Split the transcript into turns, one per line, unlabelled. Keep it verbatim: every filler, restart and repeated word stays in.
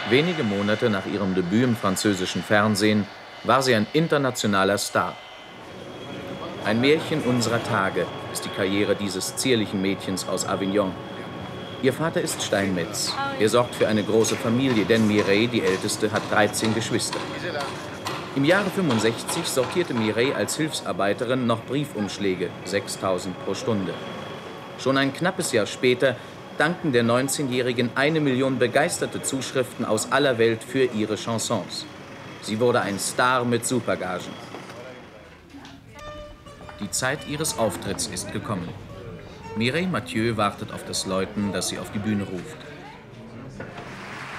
Wenige Monate nach ihrem Debüt im französischen Fernsehen war sie ein internationaler Star. Ein Märchen unserer Tage ist die Karriere dieses zierlichen Mädchens aus Avignon. Ihr Vater ist Steinmetz. Er sorgt für eine große Familie, denn Mireille, die Älteste, hat dreizehn Geschwister. Im Jahre fünfundsechzig sortierte Mireille als Hilfsarbeiterin noch Briefumschläge, sechstausend pro Stunde. Schon ein knappes Jahr später danken der neunzehnjährigen eine Million begeisterte Zuschriften aus aller Welt für ihre Chansons. Sie wurde ein Star mit Supergagen. Die Zeit ihres Auftritts ist gekommen. Mireille Mathieu wartet auf das Läuten, das sie auf die Bühne ruft.